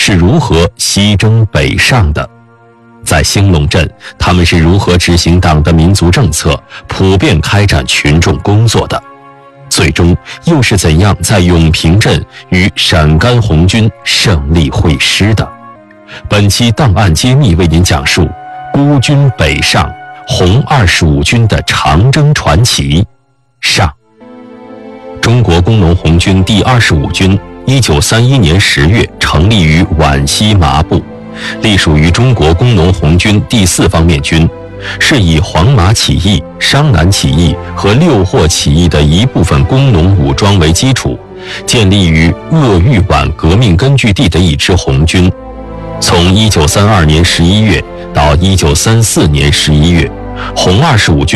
是如何西征北上的？在兴隆镇，他们是如何执行党的民族政策，普遍开展群众工作的？最终又是怎样在永平镇与陕甘红军胜利会师的？本期档案揭秘为您讲述孤军北上，红25军的长征传奇上。中国工农红军第25军1931年10月成立于皖西麻布，隶属于中国工农红军第4方面军，是以黄麻起义、商南起义和六霍起义的一部分工农武装为基础，建立于鄂豫皖革命根据地的一支红军。从1932年11月到1934年11月，红25军